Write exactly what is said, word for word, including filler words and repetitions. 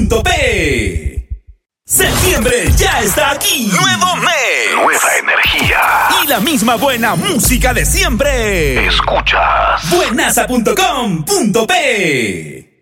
punto pe. Septiembre ya está aquí. Nuevo mes. Nueva energía. Y la misma buena música de siempre. Escuchas buenaza punto com punto pe.